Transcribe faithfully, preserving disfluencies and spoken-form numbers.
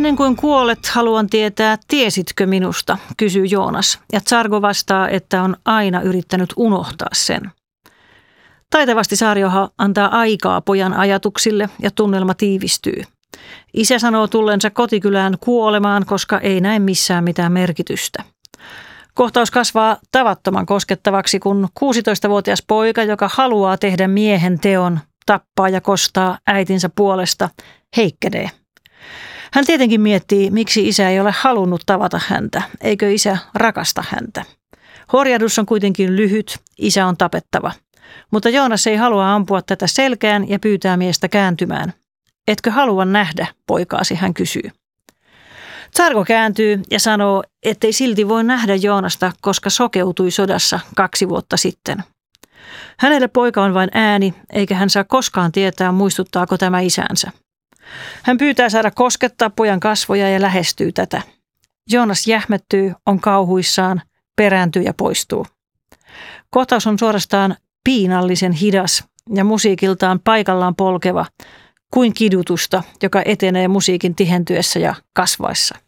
Ennen kuin kuolet, haluan tietää, tiesitkö minusta, kysyy Joonas, ja Tsargo vastaa, että on aina yrittänyt unohtaa sen. Taitavasti Saarioha antaa aikaa pojan ajatuksille ja tunnelma tiivistyy. Isä sanoo tullensa kotikylään kuolemaan, koska ei näe missään mitään merkitystä. Kohtaus kasvaa tavattoman koskettavaksi, kun kuusitoistavuotias poika, joka haluaa tehdä miehen teon, tappaa ja kostaa äitinsä puolesta, heikkenee. Hän tietenkin miettii, miksi isä ei ole halunnut tavata häntä, eikö isä rakasta häntä. Horjahdus on kuitenkin lyhyt, isä on tapettava. Mutta Joonas ei halua ampua tätä selkään ja pyytää miestä kääntymään. Etkö halua nähdä, poikaasi, hän kysyy. Tsargo kääntyy ja sanoo, ettei silti voi nähdä Joonasta, koska sokeutui sodassa kaksi vuotta sitten. Hänelle poika on vain ääni, eikä hän saa koskaan tietää, muistuttaako tämä isänsä. Hän pyytää saada koskettaa pojan kasvoja ja lähestyy tätä. Joonas jähmettyy, on kauhuissaan, perääntyy ja poistuu. Kohtaus on suorastaan piinallisen hidas ja musiikiltaan paikallaan polkeva, kuin kidutusta, joka etenee musiikin tihentyessä ja kasvaessa.